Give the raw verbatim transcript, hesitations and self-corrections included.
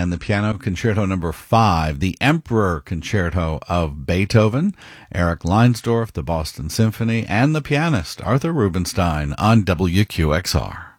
and the Piano Concerto Number five, the Emperor Concerto of Beethoven, Eric Leinsdorf, the Boston Symphony, and the pianist Arthur Rubinstein on W Q X R.